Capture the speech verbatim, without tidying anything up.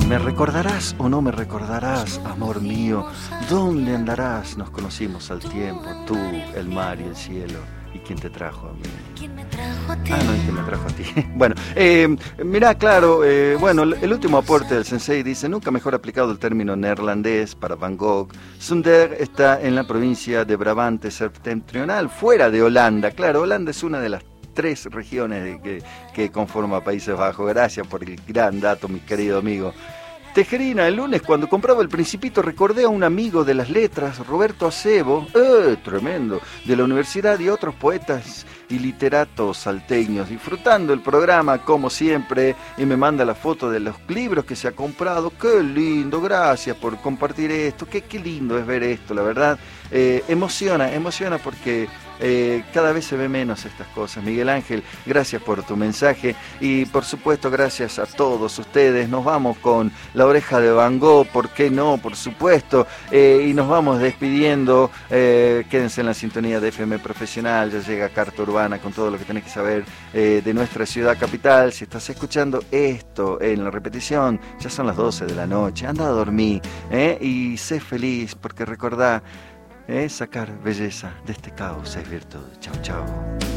¿Me recordarás o no me recordarás, amor mío? ¿Dónde andarás? Nos conocimos al tiempo, tú, el mar y el cielo. ¿Y quién te trajo a mí? Ah, no, ¿y quién me trajo a ti? Bueno, eh, mirá, claro, eh, bueno, el último aporte del sensei dice: nunca mejor aplicado el término neerlandés para Van Gogh. Zundert está en la provincia de Brabante septentrional, fuera de Holanda. Claro, Holanda es una de las tres regiones de que, que conforma Países Bajos. Gracias por el gran dato, mi querido amigo. Tejerina, el lunes cuando compraba El Principito recordé a un amigo de las letras, Roberto Acebo, ¡eh, tremendo!, de la universidad, y otros poetas y literatos salteños, disfrutando el programa como siempre, y me manda la foto de los libros que se ha comprado. ¡Qué lindo! Gracias por compartir esto, qué, qué lindo es ver esto, la verdad. Eh, emociona, emociona porque eh, cada vez se ve menos estas cosas. Miguel Ángel, gracias por tu mensaje y por supuesto gracias a todos ustedes. Nos vamos con La Oreja de Van Gogh, ¿por qué no? Por supuesto, eh, y nos vamos despidiendo. Eh, quédense en la sintonía de F M Profesional, ya llega Carta Urbana con todo lo que tenés que saber eh, de nuestra ciudad capital. Si estás escuchando esto en la repetición, ya son las doce de la noche, anda a dormir, ¿eh? Y sé feliz, porque recordá, Eh, sacar belleza de este caos es virtud. Chau, chau.